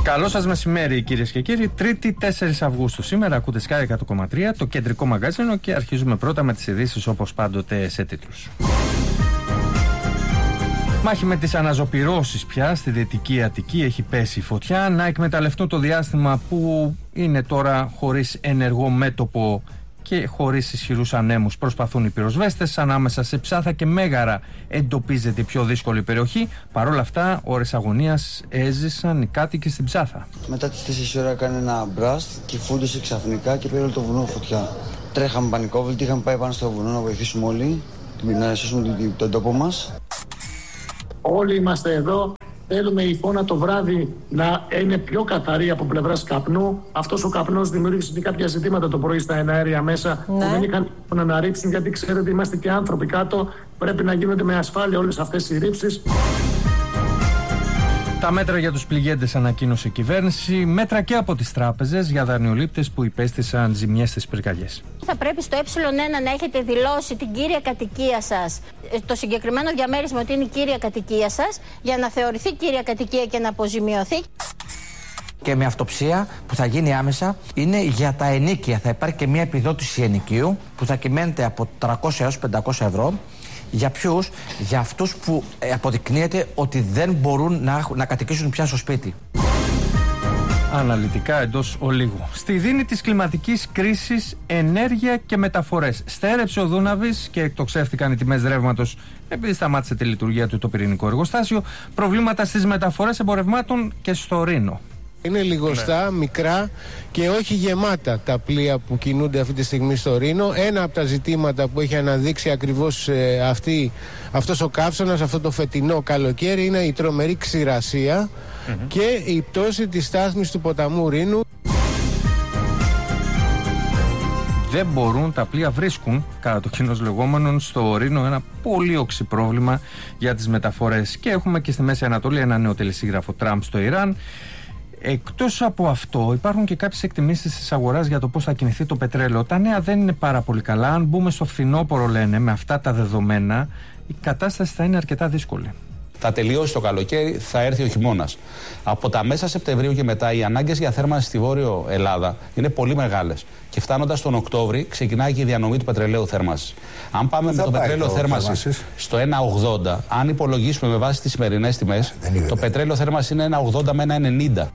Καλό σας μεσημέρι, κυρίες και κύριοι. Τρίτη 4 Αυγούστου. Σήμερα ακούτε Sky 100,3, το κεντρικό μαγκάζινο, και αρχίζουμε πρώτα με τις ειδήσεις, όπως πάντοτε, σε τίτλους. Μάχη με τις αναζωπυρώσεις πια στη Δυτική Αττική, έχει πέσει η φωτιά. Να εκμεταλλευτούν το διάστημα που είναι τώρα χωρίς ενεργό μέτωπο και χωρίς ισχυρούς ανέμους. Προσπαθούν οι πυροσβέστες. Ανάμεσα σε Ψάθα και Μέγαρα εντοπίζεται η πιο δύσκολη περιοχή. Παρ' όλα αυτά, ώρες αγωνίας έζησαν οι κάτοικοι στην Ψάθα. Μετά τις 4 ώρα έκανε ένα μπραστ και φούντωσε ξαφνικά και πήρε όλο το βουνό φωτιά. Τρέχαμε πανικόβλητοι, είχαμε πάει πάνω στο βουνό να βοηθήσουμε όλοι, να σώσουμε τον τόπο μας. Όλοι είμαστε εδώ. Θέλουμε η εικόνα το βράδυ να είναι πιο καθαρή από πλευράς καπνού. Αυτός ο καπνός δημιούργησε κάποια ζητήματα το πρωί στα εναέρια μέσα που δεν είχαν να ρίξουν, γιατί ξέρετε είμαστε και άνθρωποι κάτω. Πρέπει να γίνονται με ασφάλεια όλες αυτές οι ρήψεις. Τα μέτρα για τους πληγέντες ανακοίνωσε η κυβέρνηση. Μέτρα και από τις τράπεζες για δανειολήπτες που υπέστησαν ζημιές στις πυρκαγιές. Θα πρέπει στο ε1 να έχετε δηλώσει την κύρια κατοικία σας, το συγκεκριμένο διαμέρισμα ότι είναι η κύρια κατοικία σας, για να θεωρηθεί κύρια κατοικία και να αποζημιωθεί. Και με αυτοψία που θα γίνει άμεσα είναι για τα ενοίκια. Θα υπάρχει και μια επιδότηση ενοικίου που θα κυμαίνεται από 300 έως 500 ευρώ. Για ποιους? Για αυτούς που αποδεικνύεται ότι δεν μπορούν να κατοικήσουν πια στο σπίτι. Αναλυτικά εντός ολίγου. Στη δίνη της κλιματικής κρίσης, ενέργεια και μεταφορές. Στέρεψε ο Δούναβης και εκτοξεύτηκαν οι τιμές ρεύματος επειδή σταμάτησε τη λειτουργία του το πυρηνικό εργοστάσιο. Προβλήματα στις μεταφορές εμπορευμάτων και στο Ρήνο. Είναι λιγοστά, μικρά και όχι γεμάτα τα πλοία που κινούνται αυτή τη στιγμή στο Ρήνο. Ένα από τα ζητήματα που έχει αναδείξει ακριβώς αυτός ο καύσωνας, αυτό το φετινό καλοκαίρι, είναι η τρομερή ξηρασία και η πτώση της στάθμης του ποταμού Ρήνου. Δεν μπορούν, τα πλοία βρίσκουν, κατά το κοινώς λεγόμενον, στο Ρήνο ένα πολύ οξύ πρόβλημα για τις μεταφορές. Και έχουμε και στη Μέση Ανατολή ένα νέο τελεσίγραφο Τραμπ στο Ιράν. Εκτός από αυτό, υπάρχουν και κάποιες εκτιμήσεις της αγοράς για το πώς θα κινηθεί το πετρέλαιο. Τα νέα δεν είναι πάρα πολύ καλά. Αν μπούμε στο φθινόπωρο, λένε, με αυτά τα δεδομένα, η κατάσταση θα είναι αρκετά δύσκολη. Θα τελειώσει το καλοκαίρι, θα έρθει ο χειμώνας. Από τα μέσα Σεπτεμβρίου και μετά, οι ανάγκες για θέρμανση στη Βόρειο Ελλάδα είναι πολύ μεγάλες. Και φτάνοντας τον Οκτώβρη, ξεκινάει και η διανομή του πετρελαίου θέρμανσης. Αν πάμε με το πετρέλαιο θέρμανσης στο 1,80, αν υπολογίσουμε με βάση τις σημερινές τιμές, το πετρέλαιο θέρμανσης είναι 1,80 με 1,90.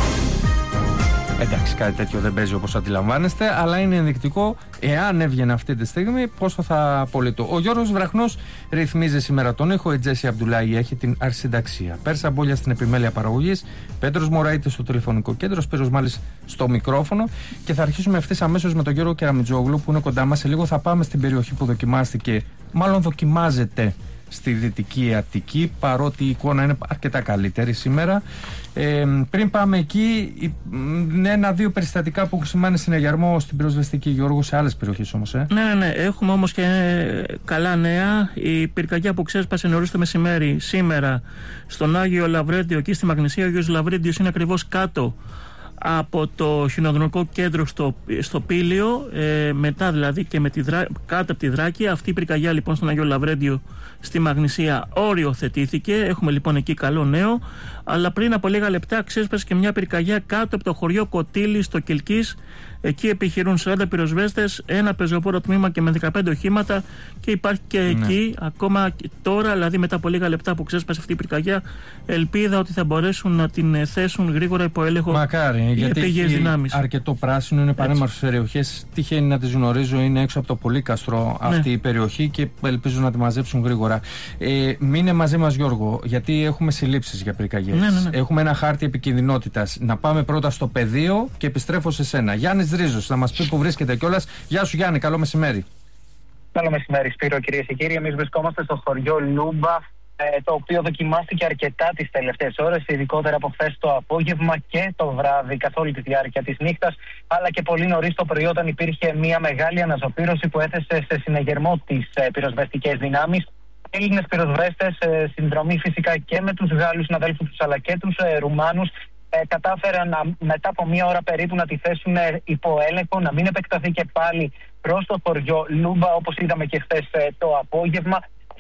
Εντάξει, κάτι τέτοιο δεν παίζει όπως αντιλαμβάνεστε, αλλά είναι ενδεικτικό, εάν έβγαινε αυτή τη στιγμή, πόσο θα απολύτω. Ο Γιώργος Βραχνός ρυθμίζει σήμερα τον ήχο, η Τζέσι Αμπτουλάη έχει την αρχισυνταξία. Πέρσα Μπόλια στην επιμέλεια παραγωγής, Πέτρος Μωραΐτης στο τηλεφωνικό κέντρο, Σπύρος Μάλης στο μικρόφωνο, και θα αρχίσουμε ευθύς αμέσως με τον Γιώργο Κεραμιτζόγλου που είναι κοντά μας. Σε λίγο θα πάμε στην περιοχή που δοκιμάστηκε, μάλλον δοκιμάζεται, στη Δυτική Αττική, παρότι η εικόνα είναι αρκετά καλύτερη σήμερα. Πριν πάμε εκεί, ένα-δύο περιστατικά που έχουν σημάνει συναγερμό στην πυροσβεστική, Γιώργο, σε άλλες περιοχές όμως. Ναι. Έχουμε όμως και καλά νέα. Η πυρκαγιά που ξέσπασε νωρίς το μεσημέρι σήμερα στον Άγιο Λαβρέντιο, εκεί στη Μαγνησία, ο Άγιος Λαβρέντιος είναι ακριβώς κάτω από το χιονοδρομικό κέντρο στο Πήλιο, μετά δηλαδή και κάτω από τη Δράκη. Αυτή η πυρκαγιά λοιπόν στον Αγίο Λαβρέντιο στη Μαγνησία οριοθετήθηκε. Έχουμε λοιπόν εκεί καλό νέο. Αλλά πριν από λίγα λεπτά ξέσπασε και μια πυρκαγιά κάτω από το χωριό Κωτήλη στο Κιλκής. Εκεί επιχειρούν 40 πυροσβέστες, ένα πεζοπόρο τμήμα και με 15 οχήματα, και υπάρχει και εκεί ακόμα τώρα, δηλαδή μετά από λίγα λεπτά που ξέσπασε αυτή η πυρκαγιά, ελπίδα ότι θα μπορέσουν να την θέσουν γρήγορα υπό έλεγχο. Μακάρι, γιατί έχει δυνάμεις. Αρκετό πράσινο, είναι πανέμορφες περιοχές. Τυχαίνει να τις γνωρίζω, είναι έξω από το Πολύκαστρο αυτή η περιοχή και ελπίζω να τη μαζέψουν γρήγορα. Μείνε μαζί μας, Γιώργο, γιατί έχουμε συλλήψεις για πυρκαγιές. Έχουμε ένα χάρτη επικινδυνότητας. Να πάμε πρώτα στο πεδίο και επιστρέφω σε σένα. Γιάννης Ρίζος, να μας πει που βρίσκεται κιόλας. Γεια σου, Γιάννη, καλό μεσημέρι. Καλό μεσημέρι, Σπύρο, κυρίες και κύριοι. Εμείς βρισκόμαστε στο χωριό Λούμπα, το οποίο δοκιμάστηκε αρκετά τις τελευταίες ώρες, ειδικότερα από χθες το απόγευμα και το βράδυ, καθ' όλη τη διάρκεια της νύχτας, αλλά και πολύ νωρίς το πρωί, όταν υπήρχε μια μεγάλη αναζωπήρωση που έθεσε σε συναγερμό τις πυροσβεστικές δυνάμεις. Έλληνες πυροσβέστες, συνδρομή φυσικά και με τους Γάλλους συναδέλφους τους αλλά και τους Ρουμάνους, κατάφεραν μετά από μία ώρα περίπου να τη θέσουν υπό έλεγχο, να μην επεκταθεί και πάλι προς το χωριό Λούμπα, όπως είδαμε και χθες το απόγευμα.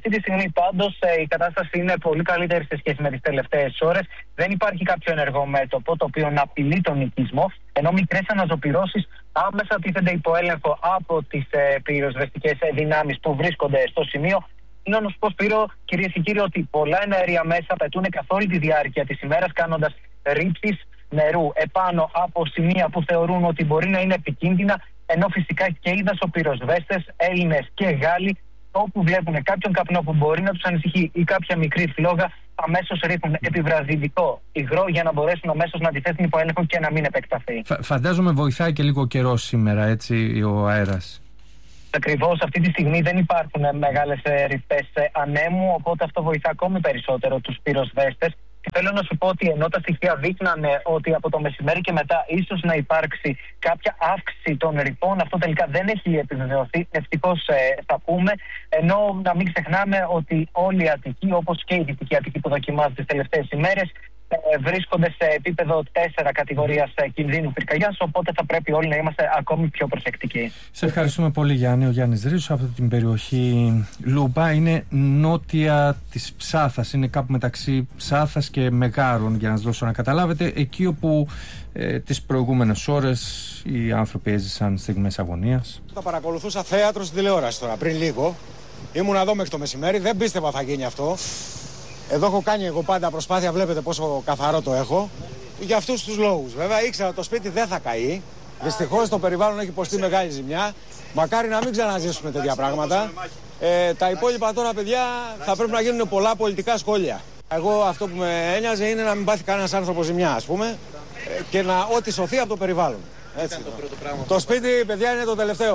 Αυτή τη στιγμή πάντως η κατάσταση είναι πολύ καλύτερη σε σχέση με τις τελευταίες ώρες. Δεν υπάρχει κάποιο ενεργό μέτωπο το οποίο να απειλεί τον οικισμό, ενώ μικρές αναζωπυρώσεις άμεσα τίθενται υπό έλεγχο από τις πυροσβεστικές δυνάμεις που βρίσκονται στο σημείο. Είναι να σου πω, Σπύρο, κυρίες και κύριοι, ότι πολλά εναέρια μέσα πετούν καθ' όλη τη διάρκεια της ημέρας, κάνοντας ρήψεις νερού επάνω από σημεία που θεωρούν ότι μπορεί να είναι επικίνδυνα, ενώ φυσικά και οι δασοπυροσβέστες, Έλληνες και Γάλλοι, όπου βλέπουν κάποιον καπνό που μπορεί να τους ανησυχεί ή κάποια μικρή φλόγα, αμέσως ρίχνουν επιβραδυτικό υγρό για να μπορέσουν αμέσως να αντιθέσουν υπό έλεγχο και να μην επεκταθεί. Φαντάζομαι βοηθάει και λίγο καιρό σήμερα, έτσι, ο αέρας. Ακριβώς, αυτή τη στιγμή δεν υπάρχουν μεγάλες ρηπές ανέμου, οπότε αυτό βοηθά ακόμη περισσότερο τους πυροσβέστες. Και θέλω να σου πω ότι ενώ τα στοιχεία δείχνανε ότι από το μεσημέρι και μετά ίσως να υπάρξει κάποια αύξηση των ρηπών, αυτό τελικά δεν έχει επιβεβαιωθεί. Ευτυχώς θα πούμε. Ενώ να μην ξεχνάμε ότι όλη η Αττική, όπως και η Δυτική Αττική που δοκιμάζεται τις τελευταίες ημέρες, βρίσκονται σε επίπεδο 4 κατηγορίας κινδύνου πυρκαγιάς, οπότε θα πρέπει όλοι να είμαστε ακόμη πιο προσεκτικοί. Σε ευχαριστούμε πολύ, Γιάννη. Ο Γιάννης Ρήσος από την περιοχή Λούμπα. Είναι νότια της Ψάθας, είναι κάπου μεταξύ Ψάθας και Μεγάρων, για να σας δώσω να καταλάβετε, εκεί όπου τις προηγούμενες ώρες οι άνθρωποι έζησαν στιγμές αγωνίας. Τα παρακολουθούσα θέατρο στην τηλεόραση τώρα πριν λίγο. Ήμουν εδώ μέχρι το μεσημέρι, δεν πίστευα θα γίνει αυτό. Εδώ έχω κάνει εγώ πάντα προσπάθεια, βλέπετε πόσο καθαρό το έχω. Για αυτούς τους λόγους. Βέβαια ήξερα ότι το σπίτι δεν θα καεί. Δυστυχώς το περιβάλλον έχει υποστεί μεγάλη ζημιά. Μακάρι να μην ξαναζήσουμε τέτοια πράγματα. Τα υπόλοιπα τώρα, παιδιά, θα πρέπει να γίνουν πολλά πολιτικά σχόλια. Εγώ αυτό που με ένοιαζε είναι να μην πάθει κανένας άνθρωπος ζημιά, ας πούμε, και να ό,τι σωθεί από το περιβάλλον. Έτσι. Το σπίτι, παιδιά, είναι το τελευταίο.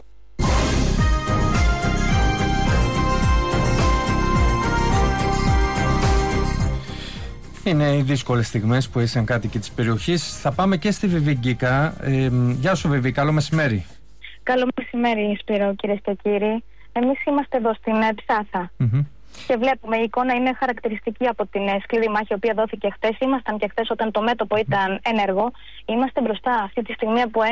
Είναι οι δύσκολες στιγμές που ήσαν κάτοικοι της περιοχής. Θα πάμε και στη Βιβίγκικα. Γεια σου, Βιβί, καλό μεσημέρι. Καλό μεσημέρι, Σπύρο, κυρίες και κύριοι. Εμείς είμαστε εδώ στην Ψάθα. Και βλέπουμε, η εικόνα είναι χαρακτηριστική από την σκληρή μάχη η οποία δόθηκε χθες. Ήμασταν και χθες όταν το μέτωπο ήταν ενεργό. Είμαστε μπροστά αυτή τη στιγμή από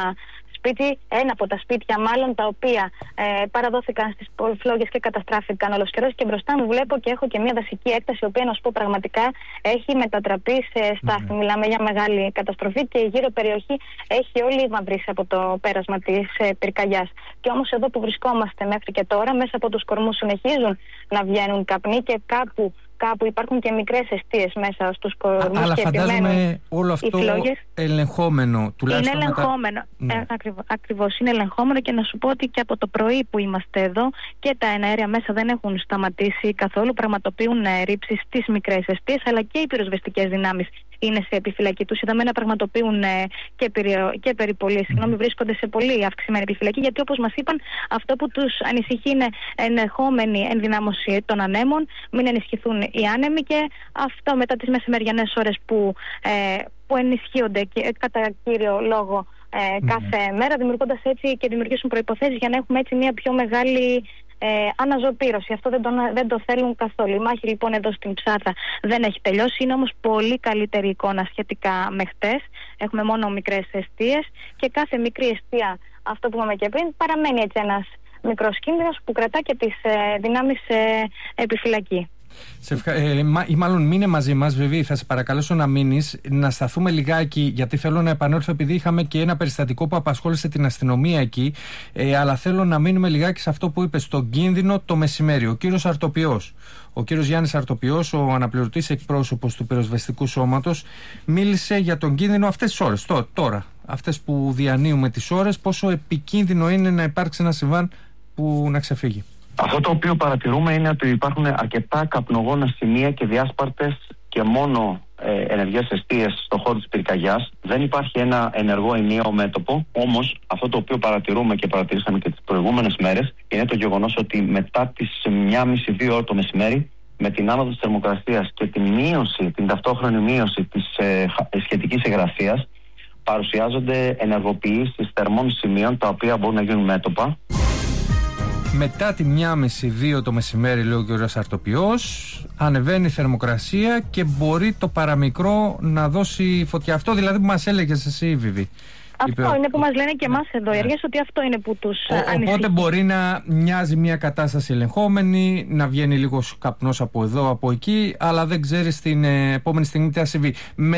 ένα από τα σπίτια μάλλον, τα οποία παραδόθηκαν στις φλόγες και καταστράφηκαν ολοσχερώς, και μπροστά μου βλέπω και έχω και μια δασική έκταση, η οποία, να σου πω πραγματικά, έχει μετατραπεί σε στάθη. Μιλάμε για μεγάλη καταστροφή και η γύρω περιοχή έχει όλη μαυρίσει από το πέρασμα της πυρκαγιάς. Και όμως εδώ που βρισκόμαστε μέχρι και τώρα, μέσα από τους κορμούς συνεχίζουν να βγαίνουν καπνοί και κάπου υπάρχουν και μικρές εστίες μέσα στους κορμούς. Αλλά και φαντάζομαι όλο αυτό ελεγχόμενο, τουλάχιστον. Είναι ελεγχόμενο. Ακριβώς, είναι ελεγχόμενο, και να σου πω ότι και από το πρωί που είμαστε εδώ και τα εναέρια μέσα δεν έχουν σταματήσει καθόλου. Πραγματοποιούν ρήψεις στις μικρές εστίες, αλλά και οι πυροσβεστικές δυνάμεις είναι σε επιφυλακή. Τους είδαμε να πραγματοποιούν και περιπολίες. Βρίσκονται σε πολύ αυξημένη επιφυλακή, γιατί, όπως μας είπαν, αυτό που τους ανησυχεί είναι ενδεχόμενη ενδυνάμωση των ανέμων, μην ενισχυθούν οι άνεμοι, και αυτό μετά τις μεσημεριανές ώρες που ενισχύονται και κατά κύριο λόγο κάθε μέρα, δημιουργώντας έτσι και δημιουργήσουν προϋποθέσεις για να έχουμε έτσι μια πιο μεγάλη αναζωπήρωση. Αυτό δεν το θέλουν καθόλου. Η μάχη λοιπόν εδώ στην Ψάθα δεν έχει τελειώσει. Είναι όμως πολύ καλύτερη εικόνα σχετικά με χτες. Έχουμε μόνο μικρές εστίες, και κάθε μικρή εστία, αυτό που είπαμε και πριν, παραμένει έτσι ένας μικρός κίνδυνος που κρατά και τις δυνάμεις επιφυλακή. Ή μάλλον μείνε μαζί μας, Βιβί, θα σε παρακαλέσω να μείνεις, να σταθούμε λιγάκι, γιατί θέλω να επανέλθω, επειδή είχαμε και ένα περιστατικό που απασχόλησε την αστυνομία εκεί, αλλά θέλω να μείνουμε λιγάκι σε αυτό που είπες, στον κίνδυνο το μεσημέρι. Ο κύριος Αρτοπιός, ο κύριος Γιάννης Αρτοπιός, ο αναπληρωτής εκπρόσωπος του πυροσβεστικού σώματος, μίλησε για τον κίνδυνο αυτές τις ώρες, τώρα, αυτές που διανύουμε τις ώρες, πόσο επικίνδυνο είναι να υπάρξει ένα συμβάν που να ξεφύγει. Αυτό το οποίο παρατηρούμε είναι ότι υπάρχουν αρκετά καπνογόνα σημεία και διάσπαρτες και μόνο ενεργές εστίες στον χώρο της πυρκαγιάς. Δεν υπάρχει ένα ενεργό ενιαίο μέτωπο. Όμως αυτό το οποίο παρατηρούμε και παρατηρήσαμε και τις προηγούμενες μέρες είναι το γεγονός ότι μετά τις 1,5-2 ώρες το μεσημέρι, με την άνοδο της θερμοκρασίας και την ταυτόχρονη μείωση της σχετικής υγρασίας, παρουσιάζονται ενεργοποιήσεις θερμών σημείων, τα οποία μπορούν να γίνουν μέτωπα. Μετά τη 1,5-2 το μεσημέρι, λέει ο κ. Αρτοπιός, ανεβαίνει η θερμοκρασία και μπορεί το παραμικρό να δώσει φωτιά. Αυτό δηλαδή που μας έλεγες εσύ, Βιβί. Αυτό είναι που μας λένε και εμάς εδώ οι αρχές, ότι αυτό είναι που τους ανησυχεί. Οπότε μπορεί να μοιάζει μια κατάσταση ελεγχόμενη, να βγαίνει λίγος καπνός από εδώ, από εκεί, αλλά δεν ξέρεις την επόμενη στιγμή τι θα συμβεί.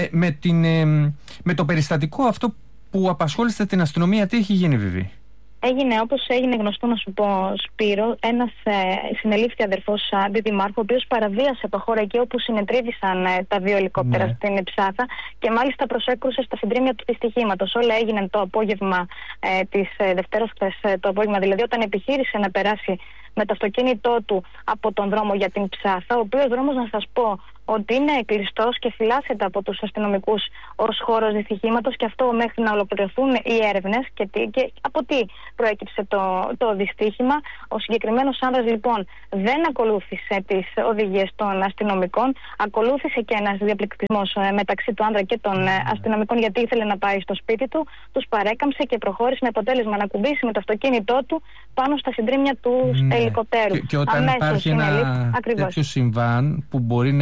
Με το περιστατικό αυτό που απασχόλησε την αστυνομία, τι έχει γίνει, Βιβί? Έγινε όπως έγινε γνωστό, να σου πω, Σπύρο, ένας συνελήφθη αδερφός αντιδημάρχου, ο οποίος παραβίασε το χώρο εκεί όπου συνετρίβησαν τα δύο ελικόπτερα στην Ψάθα και μάλιστα προσέκρουσε στα συντρίμμια του δυστυχήματος. Όλα έγιναν το απόγευμα της Δευτέρας, χθες το απόγευμα, δηλαδή όταν επιχείρησε να περάσει με το αυτοκίνητό του από τον δρόμο για την Ψάθα, ο οποίος δρόμος, να σας πω, ότι είναι κλειστός και φυλάσσεται από τους αστυνομικούς ως χώρος δυστυχήματος, και αυτό μέχρι να ολοκληρωθούν οι έρευνες και από τι προέκυψε το δυστύχημα. Ο συγκεκριμένος άνδρας λοιπόν δεν ακολούθησε τις οδηγίες των αστυνομικών, ακολούθησε και ένας διαπληκτισμός μεταξύ του άνδρα και των αστυνομικών, γιατί ήθελε να πάει στο σπίτι του, τους παρέκαμψε και προχώρησε με αποτέλεσμα να κουμπίσει με το αυτοκίνητό του πάνω στα συντρίμμια του ελικοπτέρου. Και όταν υπάρχει ένα τέτοιο συμβάν που μπορεί να